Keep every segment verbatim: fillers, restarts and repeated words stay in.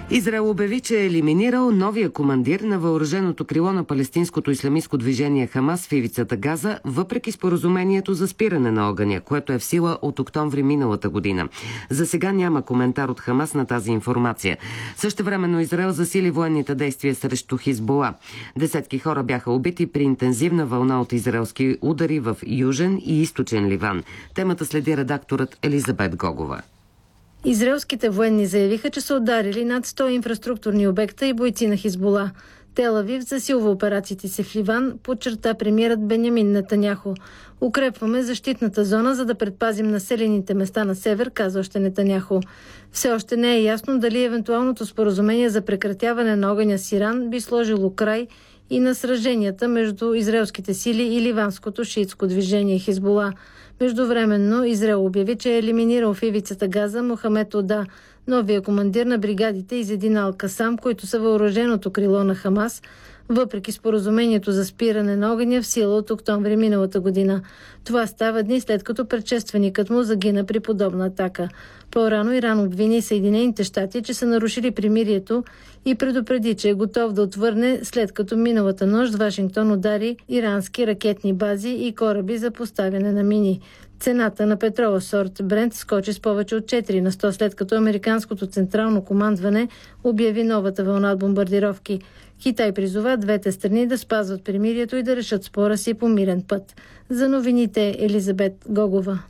Израел обяви, че е елиминирал новия командир на въоръженото крило на палестинското ислямистко движение Хамас в ивицата Газа, въпреки споразумението за спиране на огъня, което е в сила от октомври миналата година. За сега няма коментар от Хамас на тази информация. Същевременно Израел засили военните действия срещу Хизбола. Десетки хора бяха убити при интензивна вълна от израелски удари в Южен и Източен Ливан. Темата следи редакторът Елизабет Гогова. Израелските военни заявиха, че са ударили над сто инфраструктурни обекта и бойци на Хизбола. Тел Авив засилва операциите си в Ливан, подчерта премиерът Бенямин Нетаняху. Укрепваме защитната зона, за да предпазим населените места на север, казва още Нетаняху. Все още не е ясно дали евентуалното споразумение за прекратяване на огъня с Иран би сложило край и на сраженията между израелските сили и ливанското шиитско движение Хизбола. Междувременно Израел обяви, че е елиминирал в ивицата Газа Мохамед Ода, новия командир на бригадите Изедин Ал-Касам, които са въоръженото крило на Хамас, въпреки споразумението за спиране на огъня в сила от октомври миналата година. Това става дни след като предшественикът му загина при подобна атака. По-рано Иран обвини Съединените щати, че са нарушили примирието и предупреди, че е готов да отвърне, след като миналата нощ Вашингтон удари ирански ракетни бази и кораби за поставяне на мини. Цената на петрола сорт Брент скочи с повече от четири на сто, след като американското централно командване обяви новата вълна от бомбардировки. Китай призова двете страни да спазват примирието и да решат спора си по мирен път. За новините Елизабет Гогова.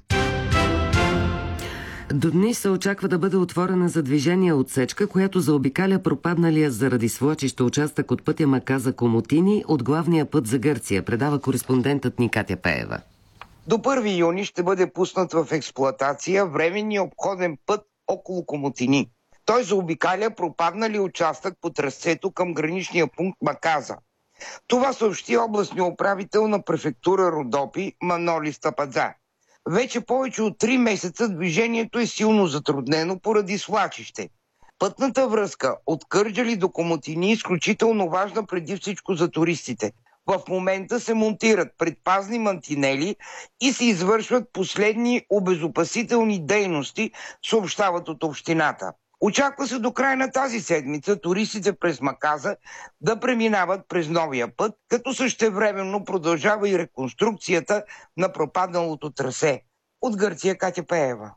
До дни се очаква да бъде отворена за движение отсечка, която заобикаля пропадналия заради свлачище участък от пътя Маказа-Комотини от главния път за Гърция, предава кореспондентът ни Катя Пеева. До първи юни ще бъде пуснат в експлоатация временния обходен път около Комотини. Той заобикаля пропаднали участък по трасето към граничния пункт Маказа. Това съобщи областния управител на префектура Родопи Маноли Стападза. Вече повече от три месеца движението е силно затруднено поради свлачище. Пътната връзка от Кърджали до Комотини е изключително важна преди всичко за туристите. В момента се монтират предпазни мантинели и се извършват последни обезопасителни дейности, съобщават от общината. Очаква се до края на тази седмица туристите през Маказа да преминават през новия път, като същевременно продължава и реконструкцията на пропадналото трасе. От Гърция Катя Пеева.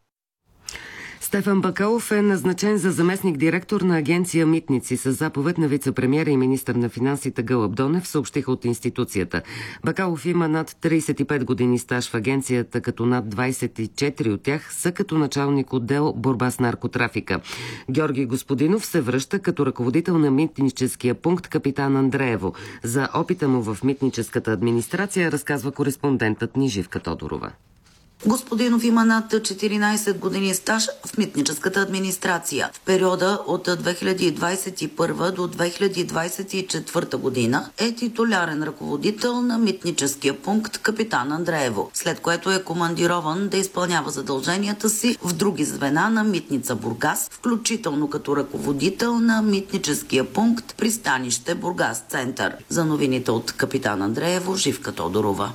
Стефан Бакалов е назначен за заместник-директор на агенция Митници с заповед на вицепремиера и министър на финансите Гълъб Донев, съобщиха от институцията. Бакалов има над трийсет и пет години стаж в агенцията, като над двайсет и четири от тях са като началник отдел борба с наркотрафика. Георги Господинов се връща като ръководител на митническия пункт Капитан Андреево. За опита му в митническата администрация разказва кореспондентът ни Живка Тодорова. Господинов има над четиринайсет години стаж в митническата администрация. В периода от две хиляди двайсет и първа до две хиляди двайсет и четвърта година е титулярен ръководител на митническия пункт Капитан Андреево, след което е командирован да изпълнява задълженията си в други звена на Митница Бургас, включително като ръководител на митническия пункт пристанище Бургас център. За новините от Капитан Андреево, Живка Тодорова.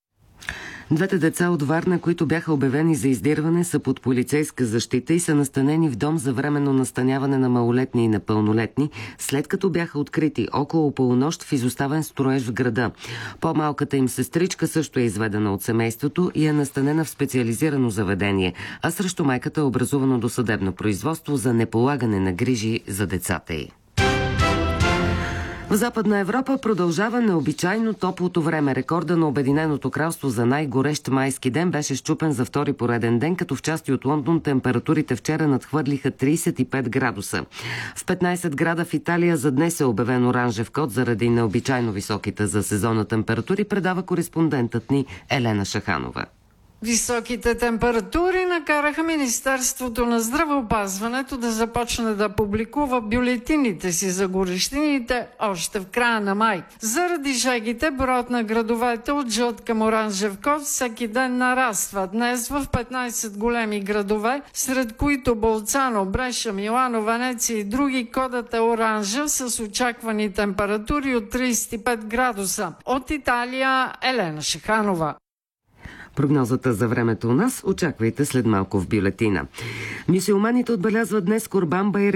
Двете деца от Варна, които бяха обявени за издирване, са под полицейска защита и са настанени в дом за временно настаняване на малолетни и непълнолетни, след като бяха открити около полунощ в изоставен строеж в града. По-малката им сестричка също е изведена от семейството и е настанена в специализирано заведение, а срещу майката е образувано досъдебно производство за неполагане на грижи за децата й. В Западна Европа продължава необичайно топлото време. Рекорда на Обединеното кралство за най-горещ майски ден беше счупен за втори пореден ден, като в части от Лондон температурите вчера надхвърлиха трийсет и пет градуса. В петнайсет града в Италия за днес е обявен оранжев код заради необичайно високите за сезона температури, предава кореспондентът ни Елена Шаханова. Високите температури накараха Министерството на здравеопазването да започне да публикува бюлетините си за горещините още в края на май. Заради жегите, броят на градовете от жълт към оранжев код всеки ден нараства. Днес в петнайсет големи градове, сред които Болцано, Бреша, Милано, Венеция и други, кодът е оранжев с очаквани температури от трийсет и пет градуса. От Италия Елена Шаханова. Прогнозата за времето у нас очаквайте след малко в бюлетина. Мюсюлманите отбелязват днес Курбан Байрам.